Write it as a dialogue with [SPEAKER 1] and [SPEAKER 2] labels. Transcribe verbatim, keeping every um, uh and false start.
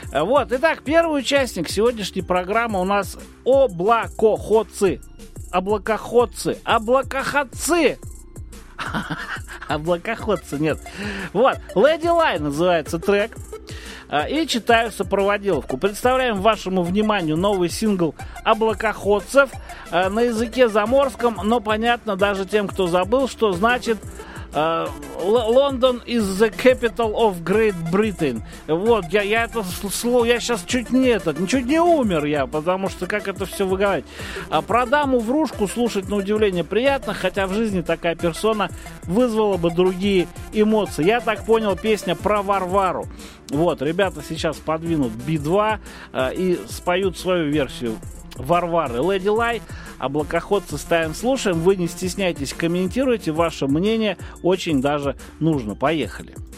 [SPEAKER 1] Вот, итак, первый участник сегодняшней программы у нас облакоходцы. Облакоходцы. Облакоходцы. Облакоходцы, нет. Вот, Lady Lie называется трек. И читаю сопроводиловку. Представляем вашему вниманию новый сингл облакоходцев на языке заморском, но понятно даже тем, кто забыл, что значит London is the capital of Great Britain. Вот, я, я это слово, я сейчас чуть не этот, чуть не умер я, потому что как это все выговаривать. А про даму врушку слушать на удивление приятно, хотя в жизни такая персона вызвала бы другие эмоции. Я так понял, песня про Варвару. Вот, ребята сейчас подвинут би два э, и споют свою версию Варвары. Lady Lie, облакоходцы ставим, слушаем. Вы не стесняйтесь, комментируйте. Ваше мнение очень даже нужно. Поехали.